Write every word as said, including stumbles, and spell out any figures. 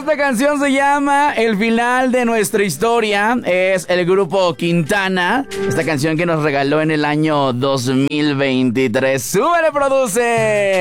Esta canción se llama El final de nuestra historia. Es el grupo Quintana. Esta canción que nos regaló en el año dos mil veintitrés. ¡Súbele, produce!